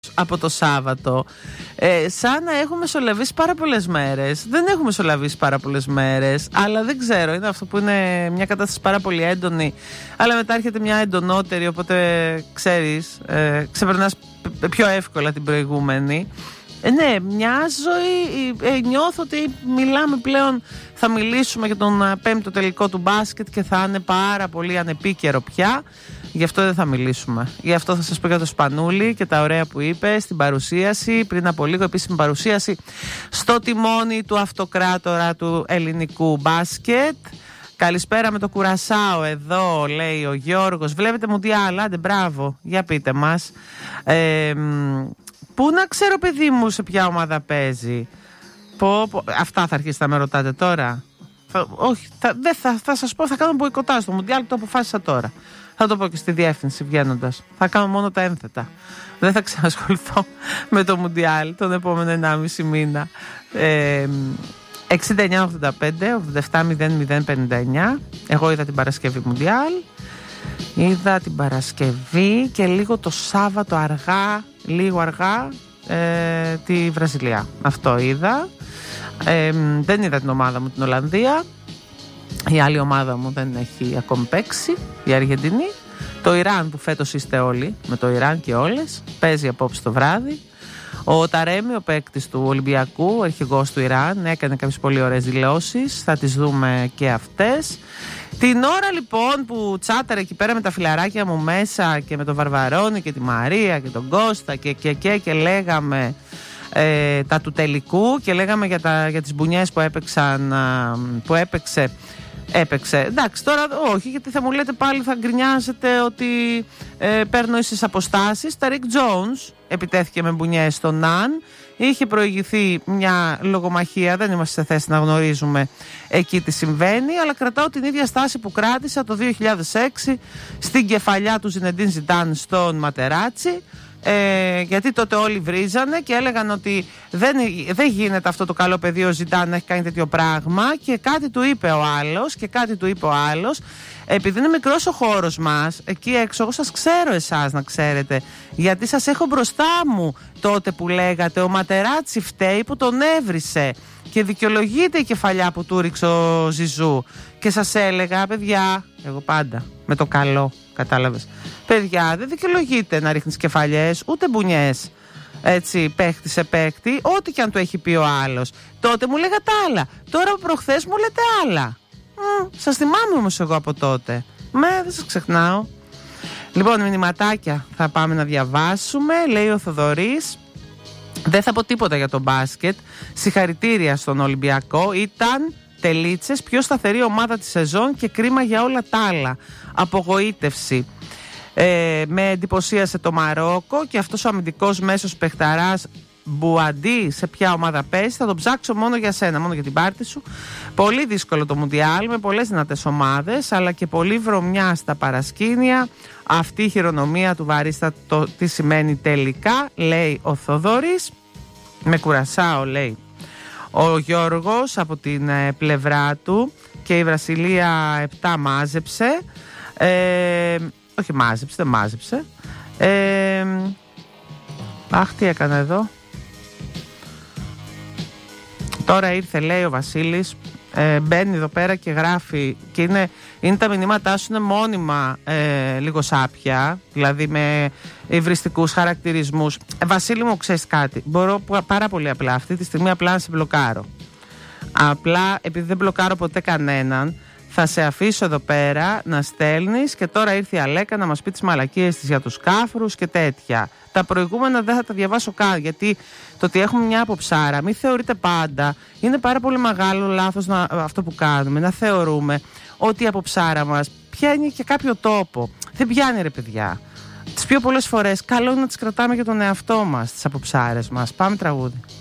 από το Σάββατο, σαν να έχουμε μεσολαβήσει πάρα πολλές μέρες. Δεν έχουμε μεσολαβήσει πάρα πολλές μέρες, αλλά δεν ξέρω, είναι αυτό που είναι μια κατάσταση πάρα πολύ έντονη, αλλά μετά έρχεται μια εντονότερη, οπότε ξέρεις, ξεπερνάς πιο εύκολα την προηγούμενη. Ναι, μια ζωή. Νιώθω ότι μιλάμε πλέον, θα μιλήσουμε για τον πέμπτο τελικό του μπάσκετ και θα είναι πάρα πολύ ανεπίκαιρο πια. Γι' αυτό δεν θα μιλήσουμε. Γι' αυτό θα σας πω για το Σπανούλη και τα ωραία που είπε στην παρουσίαση, πριν από λίγο επίσημη παρουσίαση στο τιμόνι του αυτοκράτορα του ελληνικού μπάσκετ. Καλησπέρα με το Κουρασάο εδώ, λέει ο Γιώργος. Βλέπετε Μουντιάλ, άντε μπράβο, για πείτε μας. Πού να ξέρω, παιδί μου, σε ποια ομάδα παίζει. Αυτά θα αρχίσετε να με ρωτάτε τώρα. Όχι, θα σας πω, θα κάνω μποϊκοτάζ στο Μουντιάλ, το αποφάσισα τώρα. Θα το πω και στη διεύθυνση βγαίνοντας. Θα κάνω μόνο τα ένθετα. Δεν θα ξανασχοληθώ με το Μουντιάλ τον επόμενο 1,5 μήνα. 69-85, 87-00-59. Εγώ είδα την Παρασκευή Μουντιάλ. Είδα την Παρασκευή και λίγο το Σάββατο λίγο αργά τη Βραζιλία. Αυτό είδα. Δεν είδα την ομάδα μου την Ολλανδία. Η άλλη ομάδα μου δεν έχει ακόμη παίξει, η Αργεντινή. Το Ιράν που φέτος είστε όλοι, με το Ιράν και όλες, παίζει απόψε το βράδυ. Ο Ταρέμι, ο παίκτης του Ολυμπιακού, ο αρχηγός του Ιράν, έκανε κάποιες πολύ ωραίες δηλώσεις. Θα τις δούμε και αυτές. Την ώρα λοιπόν που τσάταρε εκεί πέρα με τα φιλαράκια μου μέσα και με τον Βαρβαρώνη και τη Μαρία και τον Κώστα και λέγαμε τα του τελικού και λέγαμε για τις μπουνιές που έπαιξε. Εντάξει, τώρα όχι, γιατί θα μου λέτε πάλι, θα γκρινιάζετε ότι παίρνω ίσες αποστάσεις. Τα Rick Jones επιτέθηκε με μπουνιές στον Ναν. Είχε προηγηθεί μια λογομαχία, δεν είμαστε σε θέση να γνωρίζουμε εκεί τι συμβαίνει, αλλά κρατάω την ίδια στάση που κράτησα το 2006 στην κεφαλιά του Ζινεντίν Ζιντάν στον Ματεράτσι. Γιατί τότε όλοι βρίζανε και έλεγαν ότι δεν γίνεται αυτό το καλό παιδί ο Ζιντάν να έχει κάνει τέτοιο πράγμα, και κάτι του είπε ο άλλος επειδή είναι μικρός ο χώρος μας εκεί έξω. Εγώ σας ξέρω εσάς, να ξέρετε, γιατί σας έχω μπροστά μου τότε που λέγατε ο Ματεράτσι φταίει που τον έβρισε και δικαιολογείται η κεφαλιά που του ρίξε ο Ζιζού, και σας έλεγα, παιδιά, εγώ πάντα με το καλό, κατάλαβες, παιδιά, δεν δικαιολογείται να ρίχνεις κεφαλιές ούτε μπουνιές έτσι παίχτη σε παίχτη, ό,τι και αν του έχει πει ο άλλος. Τότε μου λέγατε άλλα, τώρα προχθές μου λέτε άλλα. Σας θυμάμαι όμως εγώ από τότε. Δεν σας ξεχνάω. Λοιπόν, μηνυματάκια θα πάμε να διαβάσουμε. Λέει ο Θοδωρής, δεν θα πω τίποτα για το μπάσκετ. Συγχαρητήρια στον Ολυμπιακό. Ήταν τελίτσες, πιο σταθερή ομάδα της σεζόν και κρίμα για όλα τα άλλα. Απογοήτευση. Με εντυπωσίασε το Μαρόκο και αυτός ο αμυντικός μέσος παιχταράς Μπουαντί σε ποια ομάδα παίζει. Θα τον ψάξω μόνο για σένα, μόνο για την πάρτι σου. Πολύ δύσκολο το Μουντιάλ, με πολλές δυνατές ομάδες, αλλά και πολύ βρωμιά στα παρασκήνια. Αυτή η χειρονομία του βαρίστατο τι σημαίνει τελικά, λέει ο Θοδωρής. Με Κουρασάο, λέει ο Γιώργος από την πλευρά του. Και η Βραζιλία 7 μάζεψε. Όχι μάζεψε, δεν μάζεψε. Αχ, τι έκανα εδώ. Τώρα ήρθε, λέει ο Βασίλης, μπαίνει εδώ πέρα και γράφει, και είναι τα μηνύματά σου είναι μόνιμα λίγο σάπια, δηλαδή με υβριστικούς χαρακτηρισμούς. Βασίλη μου, ξέρεις κάτι, μπορώ πάρα πολύ απλά αυτή τη στιγμή απλά να σε μπλοκάρω. Απλά επειδή δεν μπλοκάρω ποτέ κανέναν, θα σε αφήσω εδώ πέρα να στέλνεις, και τώρα ήρθε η Αλέκα να μας πει τις μαλακίες της για τους κάφρους και τέτοια. Τα προηγούμενα δεν θα τα διαβάσω καν, γιατί το ότι έχουμε μια αποψάρα, μην θεωρείτε πάντα, είναι πάρα πολύ μεγάλο λάθος αυτό που κάνουμε, να θεωρούμε ότι η αποψάρα μας πιάνει και κάποιο τόπο. Δεν πιάνει, ρε παιδιά. Τις πιο πολλές φορές καλό είναι να τις κρατάμε για τον εαυτό μας, τις αποψάρες μας. Πάμε τραγούδι.